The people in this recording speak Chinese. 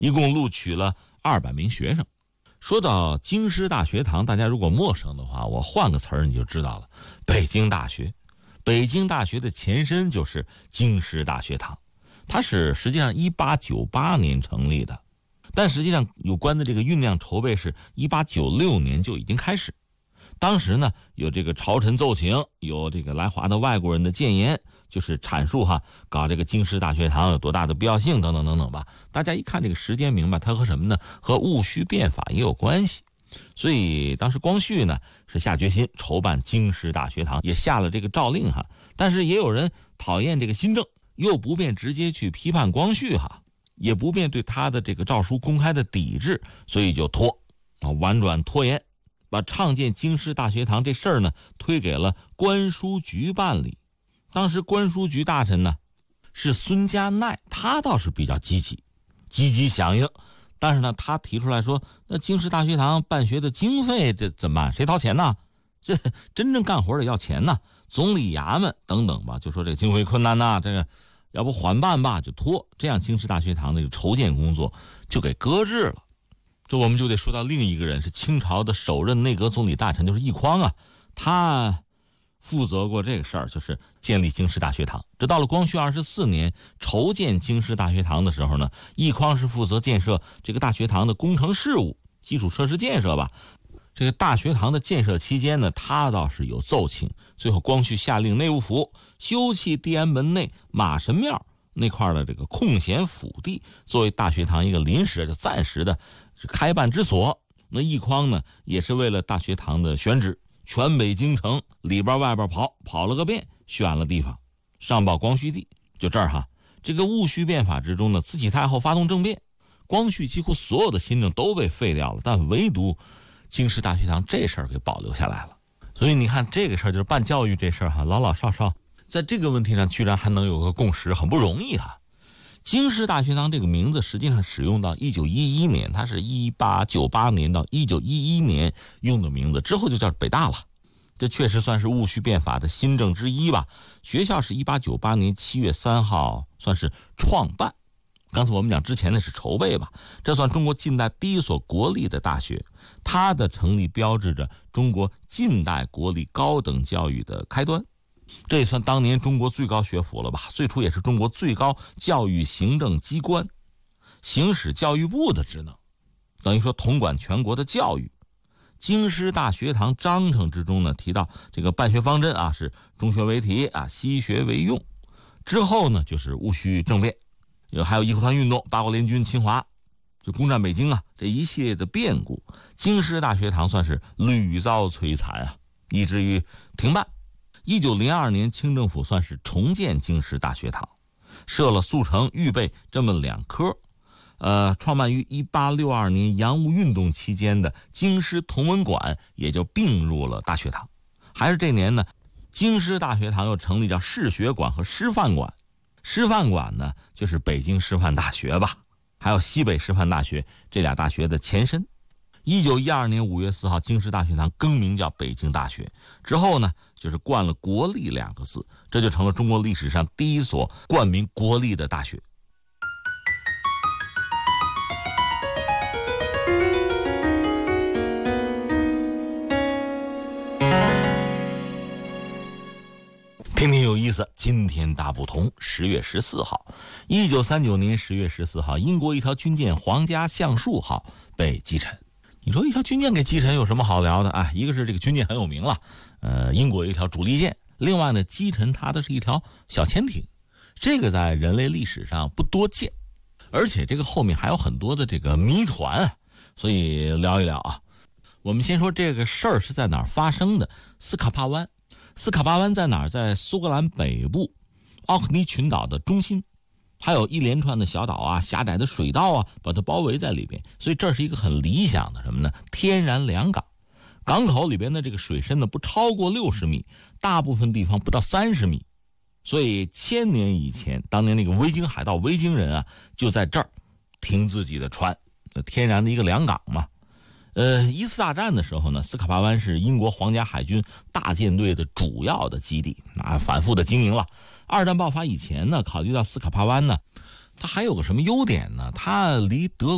一共录取了200名学生。说到京师大学堂，大家如果陌生的话，我换个词儿你就知道了，北京大学。北京大学的前身就是京师大学堂，它是实际上1898年成立的，但实际上有关的这个酝酿筹备是1896年就已经开始。当时呢，有这个朝臣奏请，有这个来华的外国人的谏言，就是阐述搞这个京师大学堂有多大的必要性等等等等吧。大家一看这个时间明白，它和什么呢？和戊戌变法也有关系。所以当时光绪呢是下决心筹办京师大学堂，也下了这个诏令但是也有人讨厌这个新政，又不便直接去批判光绪也不便对他的这个诏书公开的抵制，所以就婉转拖延，把倡建京师大学堂这事儿呢推给了官书局办理。当时官书局大臣呢是孙家鼐，他倒是比较积极响应。但是呢，他提出来说，那京师大学堂办学的经费这怎么办？谁掏钱呢？这真正干活的要钱呢，总理衙门等等吧，就说这个经费困难呐，这个要不缓办吧，就拖。这样京师大学堂的筹建工作就给搁置了。这我们就得说到另一个人，是清朝的首任内阁总理大臣，就是奕匡他负责过这个事儿，就是建立京师大学堂。这到了光绪24年筹建京师大学堂的时候呢，奕匡是负责建设这个大学堂的工程事务、基础设施建设吧。这个大学堂的建设期间呢，他倒是有奏请，最后光绪下令内务府修葺地安门内马神庙那块的这个空闲府地，作为大学堂一个临时就暂时的开办之所。那奕匡呢也是为了大学堂的选址，全北京城里边外边跑了个遍，选了地方，上报光绪帝。就这儿这个戊戌变法之中呢，慈禧太后发动政变，光绪几乎所有的新政都被废掉了，但唯独京师大学堂这事儿给保留下来了。所以你看这个事儿，就是办教育这事儿老老少少在这个问题上居然还能有个共识，很不容易京师大学堂这个名字实际上使用到1911年，它是1898年到1911年用的名字，之后就叫北大了。这确实算是戊戌变法的新政之一吧。学校是1898年7月3号算是创办，刚才我们讲之前的是筹备吧。这算中国近代第一所国立的大学，它的成立标志着中国近代国立高等教育的开端。这也算当年中国最高学府了吧，最初也是中国最高教育行政机关，行使教育部的职能，等于说统管全国的教育。京师大学堂章程之中呢提到这个办学方针是中学为体西学为用。之后呢就是戊戌政变，还有义和团运动、八国联军侵华，就攻占北京这一系列的变故，京师大学堂算是屡遭摧残以至于停办。1902年清政府算是重建京师大学堂，设了速成、预备这么2科。创办于1862年洋务运动期间的京师同文馆也就并入了大学堂。还是这年呢，京师大学堂又成立叫士学馆和师范馆。师范馆呢就是北京师范大学吧，还有西北师范大学，这俩大学的前身。1912年5月4号京师大学堂更名叫北京大学，之后呢就是冠了国立2个字，这就成了中国历史上第一所冠名国立的大学。听听有意思，今天大不同。10月14号，1939年10月14号，英国一条军舰皇家橡树号被击沉。你说一条军舰给击沉有什么好聊的一个是这个军舰很有名了，英国有一条主力舰，另外呢击沉它的是一条小潜艇，这个在人类历史上不多见，而且这个后面还有很多的这个谜团，所以聊一聊我们先说这个事儿是在哪儿发生的。斯卡帕湾，斯卡帕湾在哪儿？在苏格兰北部奥克尼群岛的中心，还有一连串的小岛狭窄的水道把它包围在里边，所以这是一个很理想的什么呢？天然良港。港口里边的这个水深呢不超过60米，大部分地方不到30米，所以1000年以前，当年那个维京海盗维京人就在这儿停自己的船，天然的一个良港嘛。一次大战的时候呢，斯卡帕湾是英国皇家海军大舰队的主要的基地，反复的经营了。二战爆发以前呢，考虑到斯卡帕湾呢，它还有个什么优点呢？它离德